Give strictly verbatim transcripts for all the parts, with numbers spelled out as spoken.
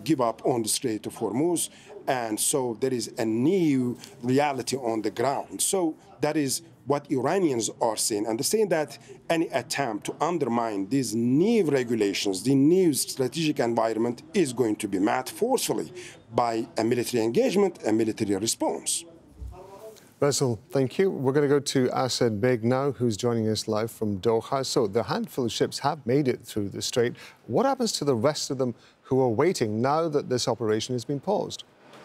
give up on the Strait of Hormuz, and so there is a new reality on the ground. So that is what Iranians are saying, and they're saying that any attempt to undermine these new regulations, the new strategic environment, is going to be met forcefully by a military engagement, a military response. Basil, thank you. We're going to go to Asad Beg now, who's joining us live from Doha. So the handful of ships have made it through the strait. What happens to the rest of them who are waiting now that this operation has been paused?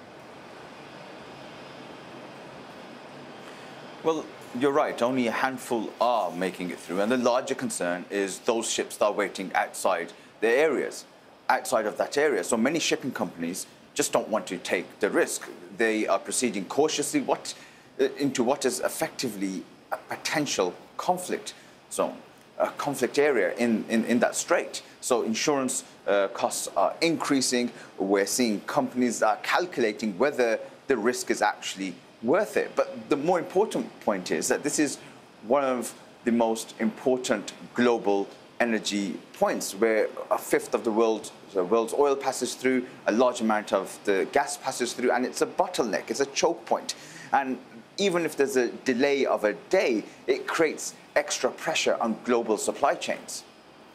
Well, you're right. Only a handful are making it through. And the larger concern is those ships that are waiting outside their areas, outside of that area. So many shipping companies just don't want to take the risk. They are proceeding cautiously what, into what is effectively a potential conflict zone, a conflict area in, in, in that strait. So insurance uh, costs are increasing. We're seeing companies that are calculating whether the risk is actually worth it. But the more important point is that this is one of the most important global energy points, where a fifth of the world, the world's oil passes through, a large amount of the gas passes through, and it's a bottleneck, it's a choke point. And even if there's a delay of a day, it creates extra pressure on global supply chains.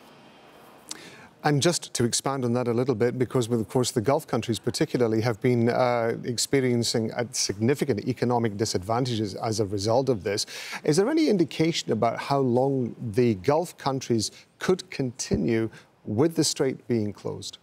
And just to expand on that a little bit, because, of course, the Gulf countries particularly have been uh, experiencing significant economic disadvantages as a result of this. Is there any indication about how long the Gulf countries could continue with the strait being closed?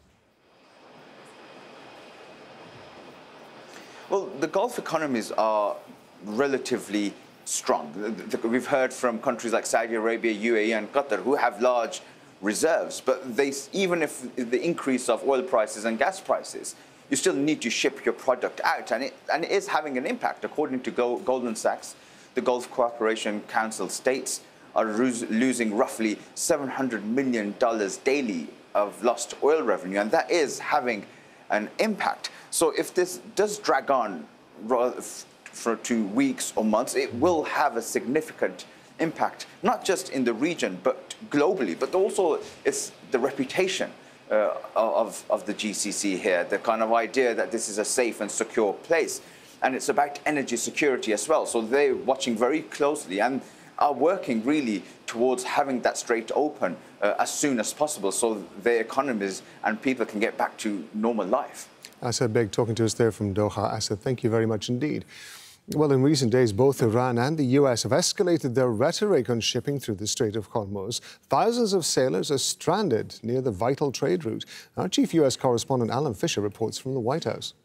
Well, the Gulf economies are relatively strong. We've heard from countries like Saudi Arabia, U A E and Qatar, who have large reserves, but they, even if the increase of oil prices and gas prices, you still need to ship your product out, and it, and it is having an impact. According to Goldman Sachs, the Gulf Cooperation Council states are losing roughly seven hundred million dollars daily of lost oil revenue, and that is having an impact. So if this does drag on for two weeks or months, it will have a significant impact, not just in the region, but globally, but also it's the reputation uh, of, of the G C C here, the kind of idea that this is a safe and secure place. And it's about energy security as well. So they're watching very closely and are working really towards having that strait open uh, as soon as possible so their economies and people can get back to normal life. Asad Beg talking to us there from Doha. Asad, thank you very much indeed. Well, in recent days, both Iran and the U S have escalated their rhetoric on shipping through the Strait of Hormuz. Thousands of sailors are stranded near the vital trade route. Our chief U S correspondent Alan Fisher reports from the White House.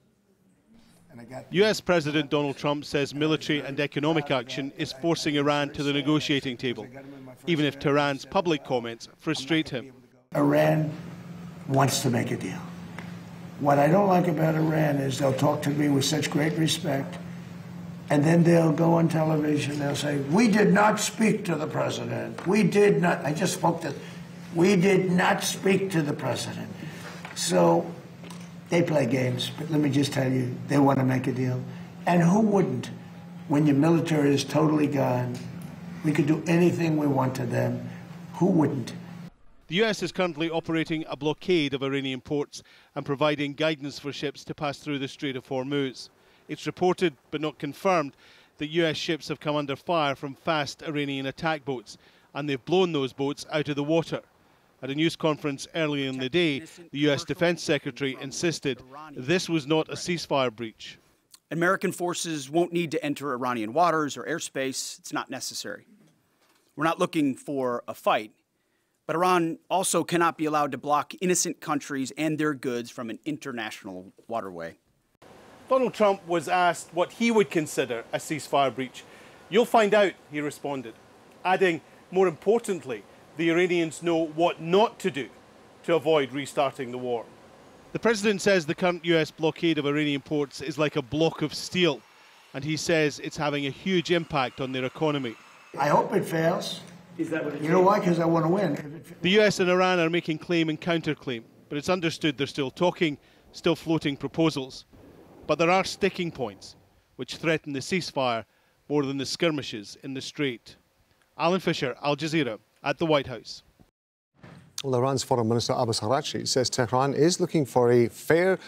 U S President Donald Trump says military and economic action is forcing Iran to the negotiating table, even if Tehran's public comments frustrate him. Iran wants to make a deal. What I don't like about Iran is they'll talk to me with such great respect, and then they'll go on television, they'll say, we did not speak to the president. We did not, I just spoke to, we did not speak to the president. So they play games, but let me just tell you, they want to make a deal. And who wouldn't? When your military is totally gone, we could do anything we want to them. Who wouldn't? The U S is currently operating a blockade of Iranian ports and providing guidance for ships to pass through the Strait of Hormuz. It's reported, but not confirmed, that U S ships have come under fire from fast Iranian attack boats, and they've blown those boats out of the water. At a news conference earlier in the day, the U S Defense Secretary insisted this was not a ceasefire breach. American forces won't need to enter Iranian waters or airspace. It's not necessary. We're not looking for a fight, but Iran also cannot be allowed to block innocent countries and their goods from an international waterway. Donald Trump was asked what he would consider a ceasefire breach. You'll find out, he responded, adding, more importantly, the Iranians know what not to do to avoid restarting the war. The president says the current U S blockade of Iranian ports is like a block of steel, and he says it's having a huge impact on their economy. I hope it fails. Is that what it You know why? Because I want to win. The U S and Iran are making claim and counterclaim, but it's understood they're still talking, still floating proposals. But there are sticking points which threaten the ceasefire more than the skirmishes in the strait. Alan Fisher, Al Jazeera, at the White House. Well, Iran's Foreign Minister Abbas Araghchi says Tehran is looking for a fair